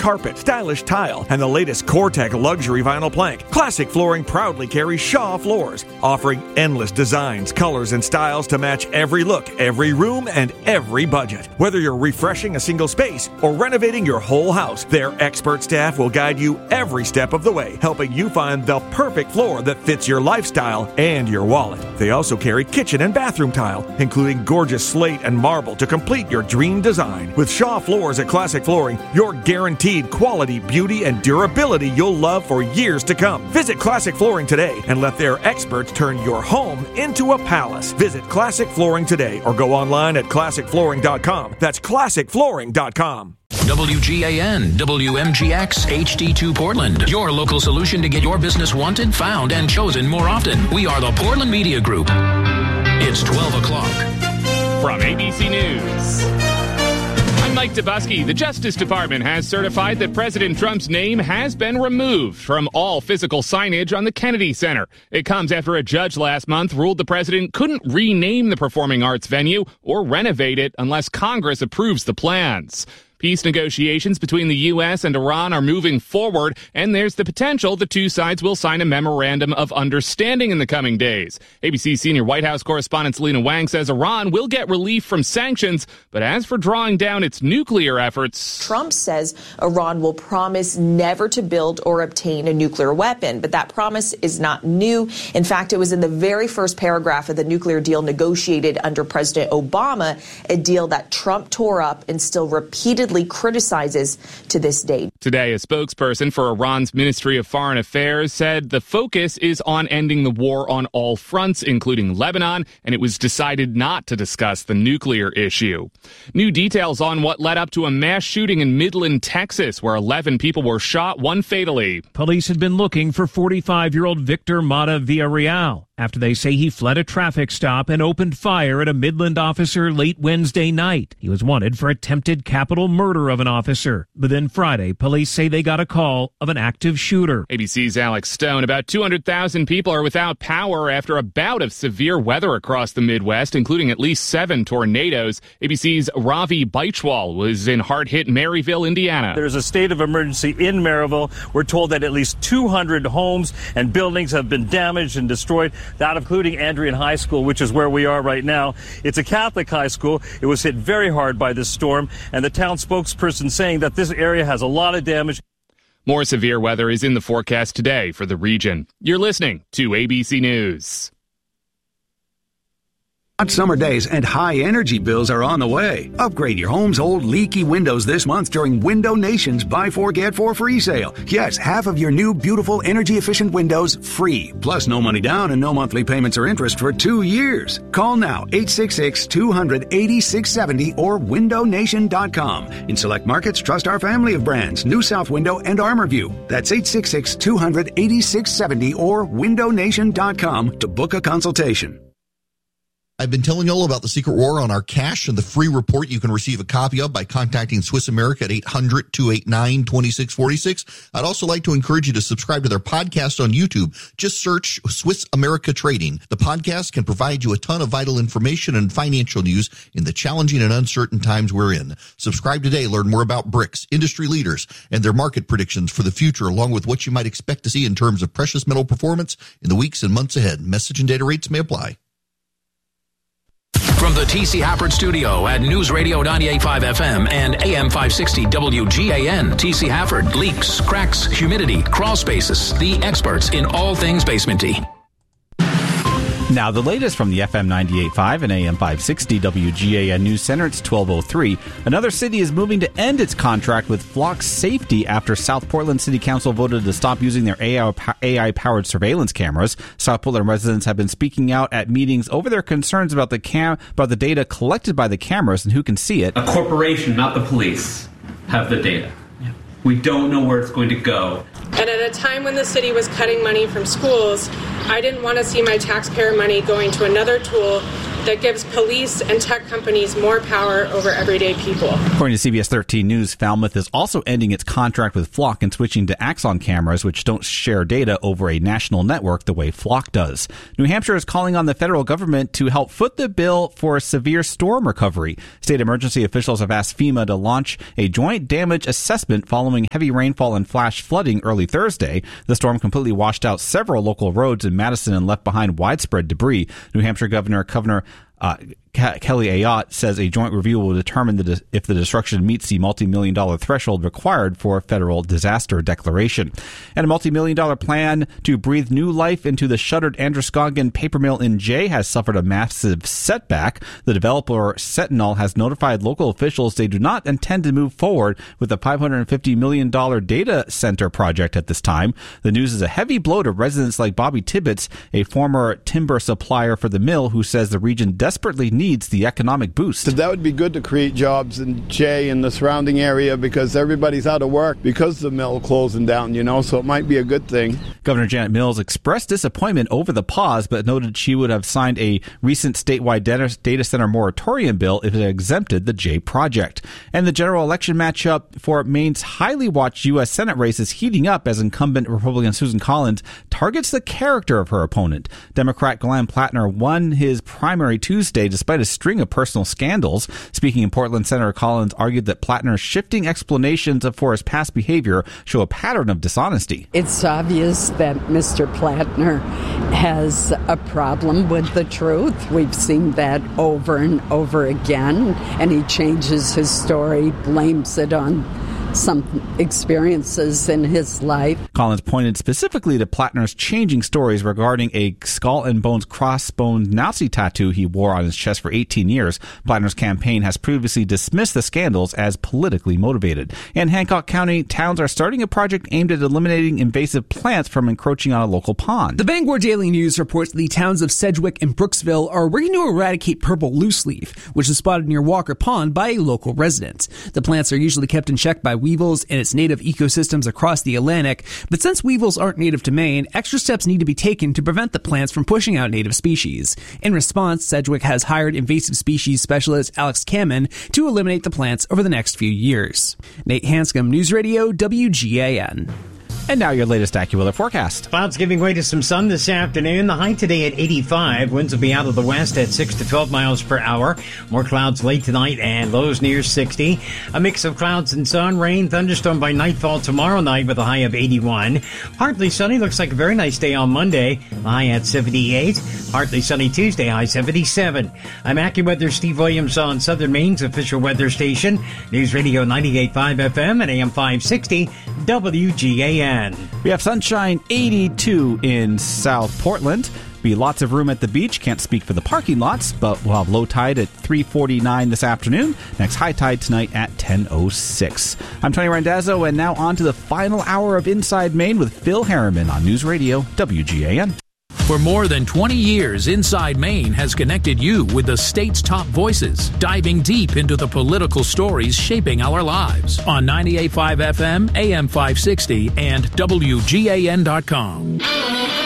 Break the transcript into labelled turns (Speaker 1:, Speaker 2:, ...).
Speaker 1: carpet, stylish tile, and the latest Core-Tech luxury vinyl plank, Classic Flooring proudly carries Shaw Floors, offering endless designs, colors, and styles to match every look, every room, and every budget. Whether you're refreshing a single space or renovating your whole house, their expert staff will guide you every step of the way, helping you find the perfect floor that fits your lifestyle and your wallet. They also carry kitchen and bathroom tile, including gorgeous slate and marble to complete your dream design. With Shaw Floors at Classic Flooring, you're guaranteed quality, beauty, and durability you'll love for years to come. Visit Classic Flooring today and let their experts turn your home into a palace. Visit Classic Flooring today or go online at classicflooring.com. That's classicflooring.com.
Speaker 2: WGAN, WMGX, HD2 Portland. Your local solution to get your business wanted, found, and chosen more often. We are the Portland Media Group. It's 12 o'clock.
Speaker 3: From ABC News, I'm Mike Dubusky. The Justice Department has certified that President Trump's name has been removed from all physical signage on the Kennedy Center. It comes after a judge last month ruled the president couldn't rename the performing arts venue or renovate it unless Congress approves the plans. Peace negotiations between the U.S. and Iran are moving forward, and there's the potential the two sides will sign a memorandum of understanding in the coming days. ABC senior White House correspondent Selena Wang says Iran will get relief from sanctions, but as for drawing down its nuclear efforts...
Speaker 4: Trump says Iran will promise never to build or obtain a nuclear weapon, but that promise is not new. In fact, it was in the very first paragraph of the nuclear deal negotiated under President Obama, a deal that Trump tore up and still repeatedly criticizes to this date.
Speaker 3: Today, a spokesperson for Iran's Ministry of Foreign Affairs said the focus is on ending the war on all fronts, including Lebanon, and it was decided not to discuss the nuclear issue. New details on what led up to a mass shooting in Midland, Texas, where 11 people were shot, one fatally.
Speaker 5: Police had been looking for 45-year-old Victor Mata Villarreal after they say he fled a traffic stop and opened fire at a Midland officer late Wednesday night. He was wanted for attempted capital murder of an officer. But then Friday, police say they got a call of an active shooter.
Speaker 3: ABC's Alex Stone. About 200,000 people are without power after a bout of severe weather across the Midwest, including at least 7 tornadoes. ABC's Ravi Baichwal was in hard-hit Maryville, Indiana.
Speaker 6: There's a state of emergency in Maryville. We're told that at least 200 homes and buildings have been damaged and destroyed, that including Andrean High School, which is where we are right now. It's a Catholic high school. It was hit very hard by this storm, and the town spokesperson saying that this area has a lot of damage.
Speaker 3: More severe weather is in the forecast today for the region. You're listening to ABC News.
Speaker 7: Hot summer days and high energy bills are on the way. Upgrade your home's old leaky windows this month during Window Nation's Buy 4 Get 4 free sale. Yes, half of your new beautiful energy efficient windows free. Plus no money down and no monthly payments or interest for 2 years. Call now 866-200-8670 or windownation.com. In select markets, trust our family of brands, New South Window and ArmorView. That's 866-200-8670 or windownation.com to book a consultation.
Speaker 8: I've been telling you all about the secret war on our cash and the free report you can receive a copy of by contacting Swiss America at 800-289-2646. I'd also like to encourage you to subscribe to their podcast on YouTube. Just search Swiss America Trading. The podcast can provide you a ton of vital information and financial news in the challenging and uncertain times we're in. Subscribe today. Learn more about BRICS, industry leaders, and their market predictions for the future, along with what you might expect to see in terms of precious metal performance in the weeks and months ahead. Message and data rates may apply.
Speaker 2: From the T.C. Hafford Studio at News Radio 98.5 FM and AM 560 WGAN, T.C. Hafford leaks, cracks, humidity, crawl spaces, the experts in all things basementy.
Speaker 9: Now, the latest from the FM 98.5 and AM 560 WGAN News Center. It's 12:03. Another city is moving to end its contract with Flock Safety after South Portland City Council voted to stop using their AI-powered surveillance cameras. South Portland residents have been speaking out at meetings over their concerns about the data collected by the cameras and who can see it.
Speaker 10: A corporation, not the police, have the data. We don't know where it's going to go.
Speaker 11: And at a time when the city was cutting money from schools, I didn't want to see my taxpayer money going to another tool that gives police and tech companies more power over everyday people.
Speaker 9: According to CBS 13 News, Falmouth is also ending its contract with Flock and switching to Axon cameras, which don't share data over a national network the way Flock does. New Hampshire is calling on the federal government to help foot the bill for severe storm recovery. State emergency officials have asked FEMA to launch a joint damage assessment following heavy rainfall and flash flooding early Thursday. The storm completely washed out several local roads in Madison and left behind widespread debris. New Hampshire Governor Kelly Ayotte says a joint review will determine if the destruction meets the multi-million-dollar threshold required for a federal disaster declaration. And a multi-million-dollar plan to breathe new life into the shuttered Androscoggin paper mill in Jay has suffered a massive setback. The developer Sentinel has notified local officials they do not intend to move forward with the $550 million data center project at this time. The news is a heavy blow to residents like Bobby Tibbetts, a former timber supplier for the mill, who says the region desperately needs the economic boost.
Speaker 12: So that would be good to create jobs in Jay and the surrounding area because everybody's out of work because the mill closing down, so it might be a good thing.
Speaker 9: Governor Janet Mills expressed disappointment over the pause, but noted she would have signed a recent statewide data center moratorium bill if it exempted the Jay project. And the general election matchup for Maine's highly watched U.S. Senate race is heating up as incumbent Republican Susan Collins targets the character of her opponent. Democrat Glenn Platner won his primary Tuesday despite a string of personal scandals. Speaking in Portland, Senator Collins argued that Platner's shifting explanations for his past behavior show a pattern of dishonesty.
Speaker 13: It's obvious that Mr. Platner has a problem with the truth. We've seen that over and over again, and he changes his story, blames it on some experiences in his life.
Speaker 9: Collins pointed specifically to Platner's changing stories regarding a skull and bones crossbone Nazi tattoo he wore on his chest for 18 years. Platner's campaign has previously dismissed the scandals as politically motivated. In Hancock County, towns are starting a project aimed at eliminating invasive plants from encroaching on a local pond.
Speaker 14: The Bangor Daily News reports that the towns of Sedgwick and Brooksville are working to eradicate purple looseleaf, which is spotted near Walker Pond by a local resident. The plants are usually kept in check by weevils and its native ecosystems across the Atlantic, but since weevils aren't native to Maine, extra steps need to be taken to prevent the plants from pushing out native species. In response, Sedgwick has hired invasive species specialist Alex Kamen to eliminate the plants over the next few years. Nate Hanscom, News Radio, WGAN.
Speaker 9: And now your latest AccuWeather forecast.
Speaker 15: Clouds giving way to some sun this afternoon. The high today at 85. Winds will be out of the west at 6 to 12 miles per hour. More clouds late tonight and lows near 60. A mix of clouds and sun, rain, thunderstorm by nightfall tomorrow night with a high of 81. Partly sunny. Looks like a very nice day on Monday. High at 78. Partly sunny Tuesday. High 77. I'm AccuWeather Steve Williams on Southern Maine's official weather station. News Radio 98.5 FM and AM 560 WGAN.
Speaker 9: We have sunshine 82 in South Portland. Be lots of room at the beach. Can't speak for the parking lots, but we'll have low tide at 3:49 this afternoon. Next high tide tonight at 10:06. I'm Tony Randazzo, and now on to the final hour of Inside Maine with Phil Harriman on News Radio WGAN.
Speaker 2: For more than 20 years, Inside Maine has connected you with the state's top voices, diving deep into the political stories shaping our lives on 98.5 FM, AM 560, and WGAN.com.